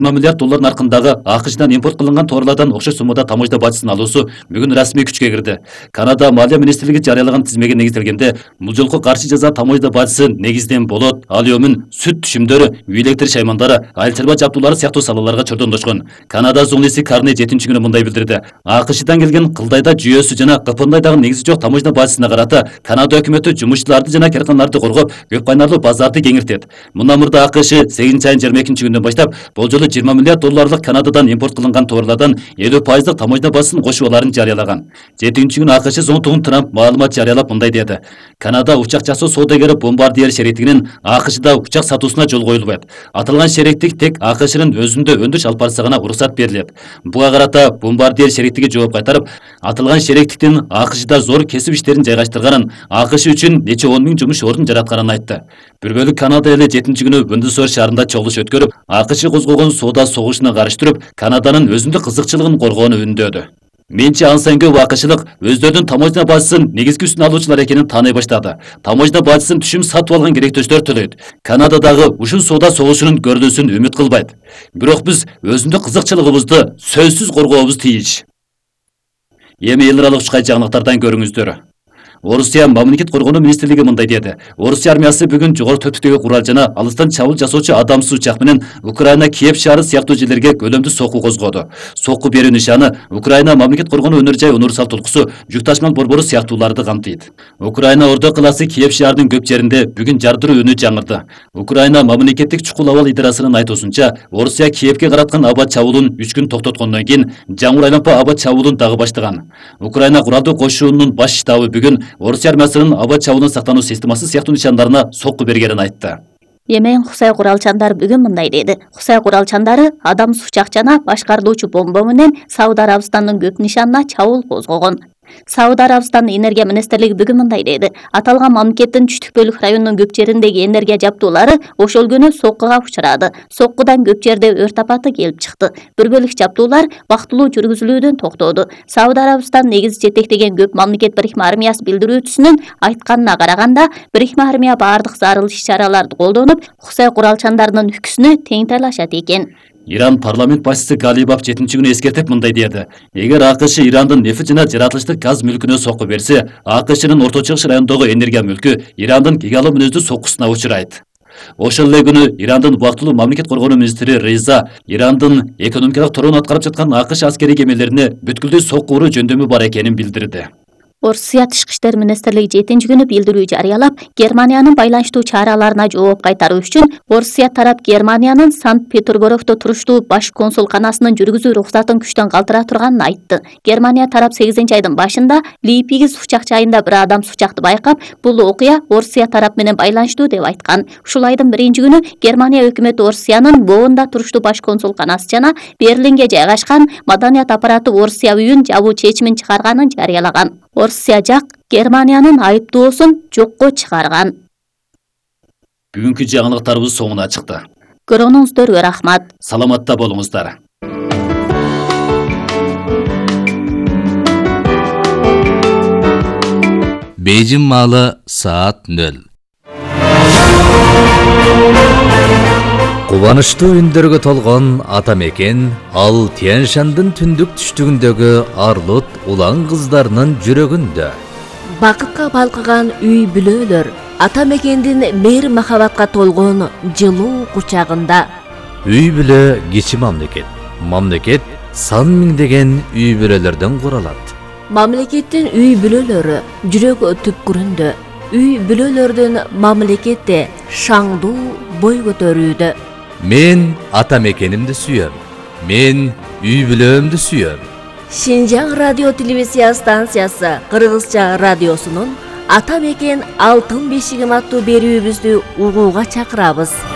$20 миллиард нарқындағы ақшдан импорт қылынған тауарлардан оқшаш суммада таможня бажысын алуысы бүгін рәсми күшке кірді. Канада Малия министрлігі жариялаған тізімге негізделгенде, бұл жолғы қарсы жаза таможня бажысы негізден болот, алюмин, сүт түшімдері, электр шаймандары, альтерба жабдуулары сияқты салаларға чордондошкон. Канада журналисти Карне 7 күні мындай білдірді. АКШдан келген кылдайда жүйөсү жана кыпындайдагы негизи жок таможня бажысына карата Канада өкмөтү жумушчуларды жана карканаларды коргоп, көп кайнарлуу базарды кеңиртет. Мындан мурда АКШ 8 айын 22 күндөн баштап, бул жолу $20 миллиард Канададан импорт кылынган товарлардан 50% таможня бажысын кошуп аларын жарыялаган. 7 күнү АКШ зонтугун Трамп маалымат жарыялап мындай деди. Канада учак жасоо соодагери Bombardier шериктигинин АКШда учак сатуусуна жол коюлбайт. Аталган шериктик тек АКШнын өзүндө өндүрүш алып барса гана уруксат берилет. Буга карата Bombardier шериктиги жооп кайтарып, аталган шериктиктин АКШда зор кесип иштерин жайгаштырганын, АКШ үчүн нече 10 миң жумуш орун жаратканын айтты. Бир бөлүк Канада эли 7 күнү Windsor шаарында чогулуш өткөрүп, АКШ козгогон соода согушуна каршы туруп, Канаданын өзүндүк кызыкчылыгын коргоону үндөөдү. Менчи ансан көп АКШлык өздөрүнүн таможня бажысын негизги үстүн алуучулар экенин тааный баштады. Таможня бажысын түшүм сатып алган керектөштөр төлөйт. Канададагы ушул соода согушунун көрүлүүсүн үмүт кылбайт. Бирок биз өзүндүк кызыкчылыгыбызды сөзсүз коргообуз тийиш. Эми эл аралык чукай жаңылыктардан көрүңүздөр. Орусия мамлекет коргонуу министрлиги мындай деди. Орусия армиясы бүгүн жогору төптүктөгү курал жана алыстан чабуул жасоочу адамсыз учак менен Украина Киев шаары сыяктуу жерлерге көлөмдүү сокку козгоду. Сокку берүү нишаны Украина мамлекет коргонуу өнөр-жай универсал толкусу, жүк ташмал борбору сыяктууларды камтыйт. Украина Ордо калаасы Киев шаарынын көп жеринде бүгүн жардыруу үнү жаңырды. Украина мамлекеттик чукул абал идарасынын айтуусунча, Орусия Киевге караткан аба чабуулун 3 күн токтоткондон кийин жаңыр айланпа аба чабуулун дагы баштаган. Украина куралдуу кошуунун баш штабы бүгүн Орусия армиясынын аба чабуулун сактануу системасы сыяктуу нишандарына сокку бергенин айтты. Йемен Хусай куралчандары бүгүн мындай деди. Хусай куралчандары адамсыз учак жана башкарылуучу бомба менен Сауд Арабистандын көп нишанына чабуул козгогон. Сауд Арабистандын энергия министрлиги бүгүн мындай деди. Аталган мамлекеттин түштүк бөлүк районунун көп жериндеги энергия жабдуулары ошол күнү соккуга учурады. Соккудан көп жерде өрт апаты келип чыкты. Бир бөлүк жабдуулар вактылуу жүргүзүлүүдөн токтоду. Сауд Арабистан негизи жетектеген көп мамлекет бирикме армиясы билдирүүчүсүнүн айтканына караганда, бирикме армия баардык зарыл иш-чараларды колдонуп, Хусай куралчандарынын үкүсүнө тең талашат экен. Иран парламент башчысы Галибаф 7 күнү эскертип мындай деди. Эгер АКШ Ирандын нефт жана жаратылыштык газ мүлкүнө сокку берсе, АКШнын Орто Чыгыш районундагы энергия мүлкү Ирандын гигалы мүнөздүү соккусуна учурайт. Ошол эле күнү Ирандын убактылуу мамлекет коргонуу министри Рейза Ирандын экономикалык торон аткарып жаткан АКШ аскери кемелерине бүткүлдүү сокку уруу жөндөмү бар экенин билдирди. Орусия Тышкы иштер министрлиги 7 күнү билдирүү жарыялап, Германиянын байланыштуу чараларына жооп кайтаруу үчүн Орусия тарап Германиянын Санкт-Петербургдо туруштуу баш консулканасынын жүргүзүү рухсатын күчтөн калтыра турганын айтты. Германия тарап 8-айдын башында Лейпциг учак жайында бир адам учакты байкап, бул окуя Орусия тарап менен байланыштуу деп айткан. Ушул айдын 1 күнү Германия өкмөтү Орусиянын Боннда туруштуу баш консулканасы жана Берлинге жайгашкан маданият аппараты Орусия үйүн жабуу чечимин чыгарганын жарыялаган. Орусия жак Германиянын айыптоосун жокко чыгарган. Бүгүнкү жаңылыктарыбыз соңуна чыкты. Көргөнүңүздөргө рахмат. Саламатта болуңуздар. Бейжин маалы саат 0. Кубанычтуу үндөргө толгон ата мекен ал Тянь-Шандын түндүк түштүгүндөгү арлут улан кыздарынын жүрөгүндө. Бакытка балкыган үй бүлөлөр ата мекендин мейир махабатка толгон жылуу кучагында. Үй бүлө кичи мамлекет. Мамлекет сан миңдеген үй бүлөлөрдөн куралат. Мамлекеттин үй бүлөлөрү жүрөк түпкүрүндө. Үй бүлөлөрдүн мамлекетте шаңдуу бой көтөрүүдө. Мен ата мекенимди сүйөм. Мен үй бүлөмдү сүйөм. Шинжаң радио телевизия станциясы Кыргызча радиосунун ата мекен алтын бешигим аттуу берүүбүздү угууга чакырабыз.